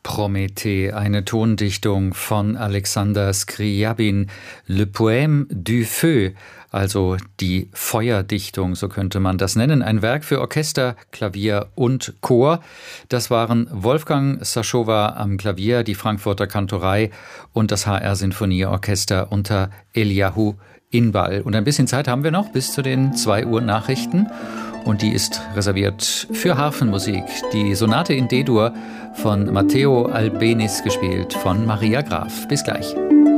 Prométhée, eine Tondichtung von Alexander Scriabin, Le Poème du Feu, also die Feuerdichtung, so könnte man das nennen. Ein Werk für Orchester, Klavier und Chor. Das waren Wolfgang Saschowa am Klavier, die Frankfurter Kantorei und das HR Sinfonieorchester unter Eliahu Inbal. Und ein bisschen Zeit haben wir noch bis zu den 2 Uhr Nachrichten. Und die ist reserviert für Harfenmusik. Die Sonate in D-Dur von Matteo Albéniz, gespielt von Maria Graf. Bis gleich.